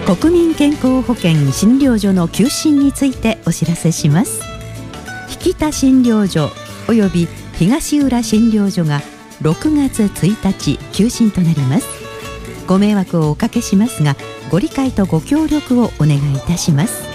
国民健康保険診療所の休診についてお知らせします。引田診療所および東浦診療所が6月1日休診となります。ご迷惑をおかけしますが、ご理解とご協力をお願いいたします。